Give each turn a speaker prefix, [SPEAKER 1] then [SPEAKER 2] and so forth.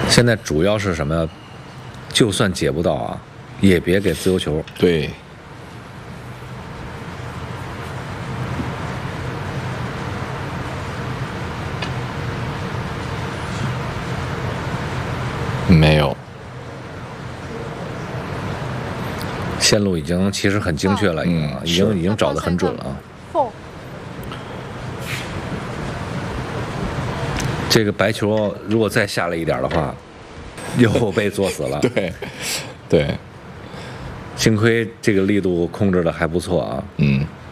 [SPEAKER 1] 现在主要是什么呀？就算解不到啊，也别给自由球。
[SPEAKER 2] 对，没有，
[SPEAKER 1] 线路已经其实很精确了，已经找得很准了啊。这个白球如果再下了一点的话，又被作死了。
[SPEAKER 2] 对，对，
[SPEAKER 1] 幸亏这个力度控制的还不错啊。